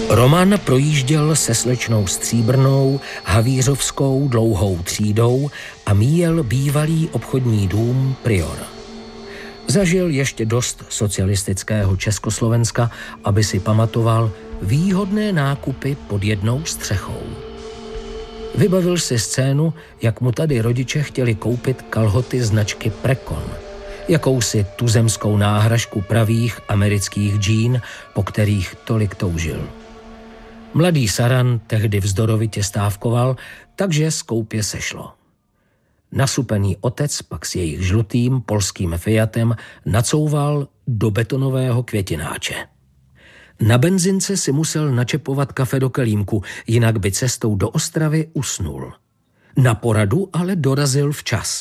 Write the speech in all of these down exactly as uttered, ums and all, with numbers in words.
Roman projížděl se slečnou Stříbrnou havířovskou dlouhou třídou a míjel bývalý obchodní dům Prior. Zažil ještě dost socialistického Československa, aby si pamatoval výhodné nákupy pod jednou střechou. Vybavil si scénu, jak mu tady rodiče chtěli koupit kalhoty značky Precon, jakousi tuzemskou náhražku pravých amerických džín, po kterých tolik toužil. Mladý Saran tehdy vzdorovitě stávkoval, takže z koupě sešlo. Nasupený otec pak s jejich žlutým polským Fiatem nacouval do betonového květináče. Na benzince si musel načepovat kafe do kelímku, jinak by cestou do Ostravy usnul. Na poradu ale dorazil včas.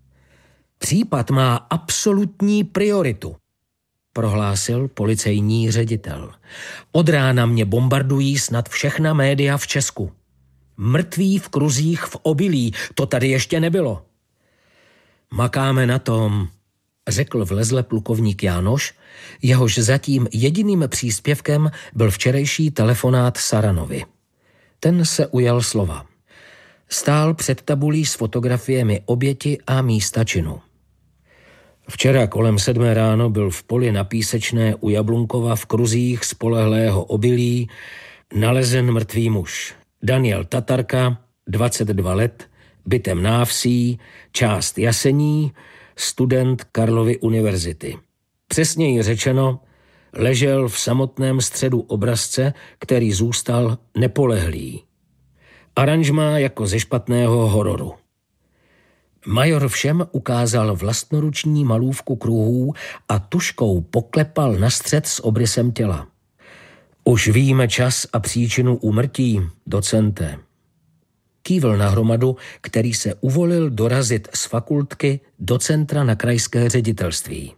Případ má absolutní prioritu, prohlásil policejní ředitel. Od rána mě bombardují snad všechna média v Česku. Mrtví v kruzích v obilí, to tady ještě nebylo. Makáme na tom, řekl vlezle plukovník Jánoš, jehož zatím jediným příspěvkem byl včerejší telefonát Saranovi. Ten se ujal slova. Stál před tabulí s fotografiemi oběti a místa činu. Včera kolem sedmé ráno byl v poli na Písečné u Jablunkova v kruzích spolehlého obilí nalezen mrtvý muž. Daniel Tatarka, dvacet dva let, bytem Návsí, část Jasení, student Karlovy univerzity. Přesněji řečeno, ležel v samotném středu obrazce, který zůstal nepolehlý. Aranžmá jako ze špatného hororu. Major všem ukázal vlastnoruční malůvku kruhů a tužkou poklepal na střed s obrysem těla. Už víme čas a příčinu úmrtí, docente. Kývl na hromadu, který se uvolil dorazit z fakultky do centra na krajské ředitelství.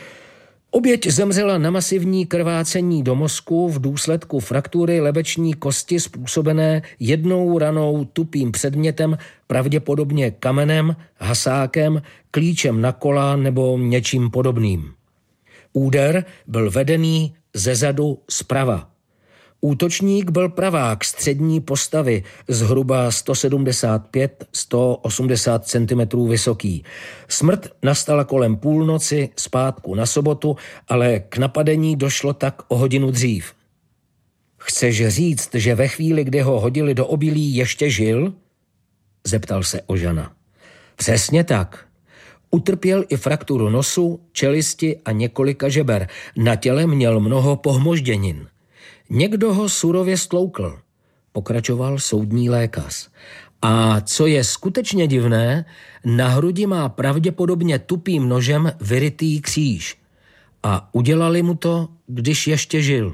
Oběť zemřela na masivní krvácení do mozku v důsledku fraktury lebeční kosti způsobené jednou ranou tupým předmětem, pravděpodobně kamenem, hasákem, klíčem na kola nebo něčím podobným. Úder byl vedený zezadu zprava. Útočník byl pravák střední postavy, zhruba sto sedmdesát pět až sto osmdesát centimetrů vysoký. Smrt nastala kolem půlnoci zpátku na sobotu, ale k napadení došlo tak o hodinu dřív. Chceš říct, že ve chvíli, kdy ho hodili do obilí, ještě žil? Zeptal se Ožana. Přesně tak. Utrpěl i frakturu nosu, čelisti a několika žeber. Na těle měl mnoho pohmožděnin. Někdo ho surově stloukl, pokračoval soudní lékař. A co je skutečně divné, na hrudi má pravděpodobně tupým nožem vyrytý kříž. A udělali mu to, když ještě žil.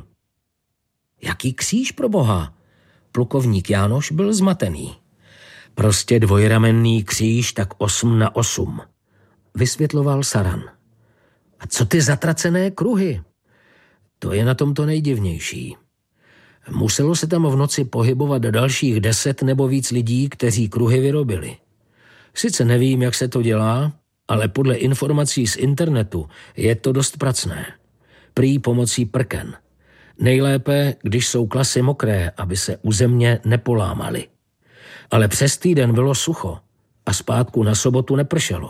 Jaký kříž, proboha? Plukovník Jánoš byl zmatený. Prostě dvojramenný kříž, tak osm na osm, vysvětloval Saran. A co ty zatracené kruhy? To je na tom to nejdivnější. Muselo se tam v noci pohybovat dalších deset nebo víc lidí, kteří kruhy vyrobili. Sice nevím, jak se to dělá, ale podle informací z internetu je to dost pracné. Prý pomocí prken. Nejlépe, když jsou klasy mokré, aby se u země nepolámaly. Ale přes týden bylo sucho a zpátku na sobotu nepršelo.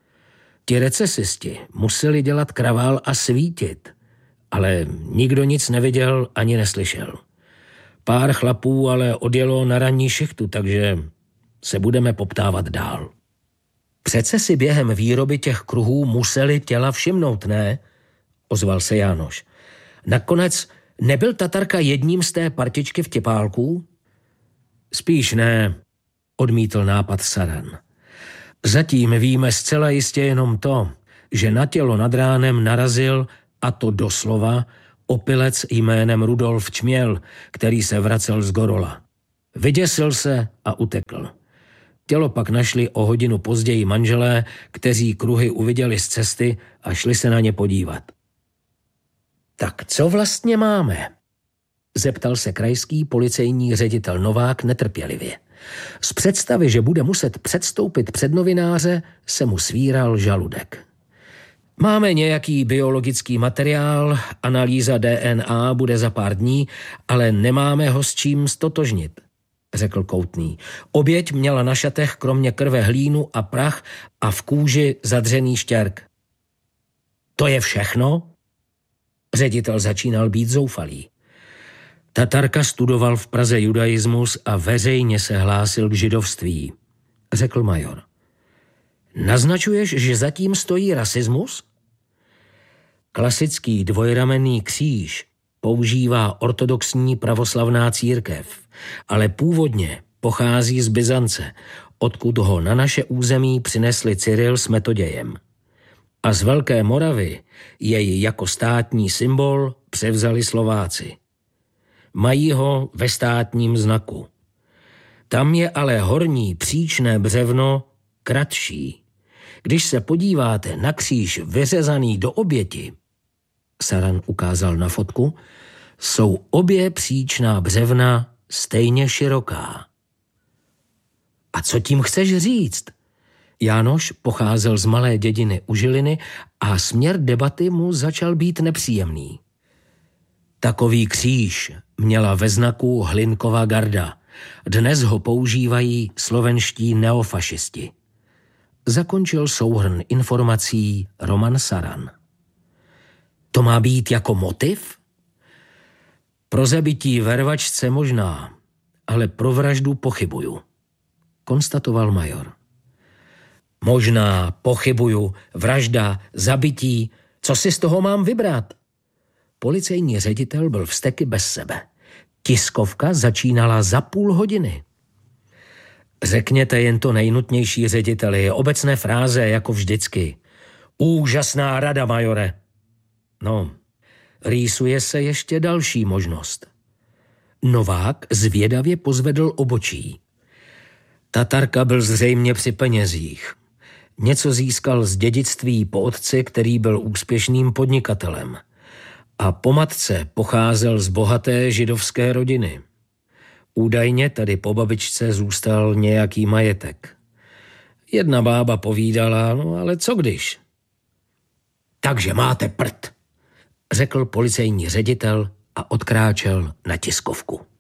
Ti recesisti museli dělat kravál a svítit, ale nikdo nic neviděl ani neslyšel. Pár chlapů ale odjelo na ranní šichtu, takže se budeme poptávat dál. Přece si během výroby těch kruhů museli těla všimnout, ne? Ozval se Jánoš. Nakonec nebyl Tatarka jedním z té partičky vtipálků? Spíš ne, odmítl nápad Saran. Zatím víme zcela jistě jenom to, že na tělo nad ránem narazil, a to doslova, opilec jménem Rudolf Čměl, který se vracel z Gorola. Vyděsil se a utekl. Tělo pak našli o hodinu později manželé, kteří kruhy uviděli z cesty a šli se na ně podívat. Tak co vlastně máme? Zeptal se krajský policejní ředitel Novák netrpělivě. Z představy, že bude muset předstoupit před novináře, se mu svíral žaludek. Máme nějaký biologický materiál, analýza D N A bude za pár dní, ale nemáme ho s čím stotožnit, řekl Koutný. Oběť měla na šatech kromě krve hlínu a prach a v kůži zadřený štěrk. To je všechno? Ředitel začínal být zoufalý. Tatarka studoval v Praze judaismus a veřejně se hlásil k židovství, řekl major. Naznačuješ, že zatím stojí rasismus? Klasický dvojramenný kříž používá ortodoxní pravoslavná církev, ale původně pochází z Byzance, odkud ho na naše území přinesli Cyril s Metodějem. A z Velké Moravy jej jako státní symbol převzali Slováci. Mají ho ve státním znaku. Tam je ale horní příčné břevno kratší. Když se podíváte na kříž vyřezaný do oběti, Saran ukázal na fotku, jsou obě příčná břevna stejně široká. A co tím chceš říct? Jánoš pocházel z malé dědiny u Žiliny a směr debaty mu začal být nepříjemný. Takový kříž měla ve znaku Hlinkova garda. Dnes ho používají slovenští neofašisti. Zakončil souhrn informací Roman Saran. To má být jako motiv? Pro zabití vervačce možná, ale pro vraždu pochybuju, konstatoval major. Možná, pochybuju, vražda, zabití, co si z toho mám vybrat? Policejní ředitel byl vzteky bez sebe. Tiskovka začínala za půl hodiny. Řekněte jen to nejnutnější, řediteli, obecné fráze jako vždycky. Úžasná rada, majore. No, rýsuje se ještě další možnost. Novák zvědavě pozvedl obočí. Tatarka byl zřejmě při penězích. Něco získal z dědictví po otci, který byl úspěšným podnikatelem. A po matce pocházel z bohaté židovské rodiny. Údajně tady po babičce zůstal nějaký majetek. Jedna bába povídala, no ale co když? Takže máte prd, řekl policejní ředitel a odkráčel na tiskovku.